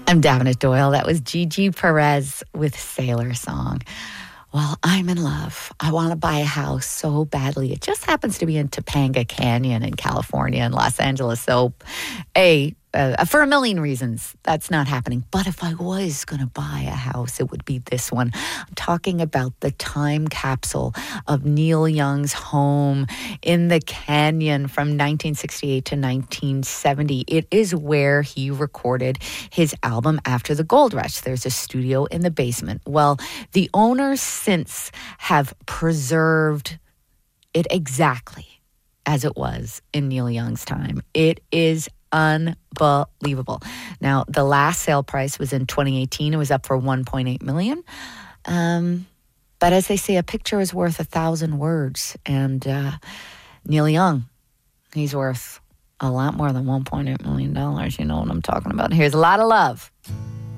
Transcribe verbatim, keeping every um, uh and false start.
I'm Davenant Doyle. That was Gigi Perez with Sailor Song. Well, I'm in love. I want to buy a house so badly. It just happens to be in Topanga Canyon in California in Los Angeles. So, A, uh, for a million reasons, that's not happening. But if I was going to buy a house, it would be this one. I'm talking about the time capsule of Neil Young's home in the canyon from nineteen sixty-eight to nineteen seventy. It is where he recorded his album After the Gold Rush. There's a studio in the basement. Well, the owners since have preserved it exactly as it was in Neil Young's time. It is unbelievable. Now, the last sale price was in twenty eighteen. It was up for one point eight million dollars. Um, but as they say, a picture is worth a thousand words. And uh, Neil Young, he's worth a lot more than one point eight million dollars. You know what I'm talking about. Here's a lot of love.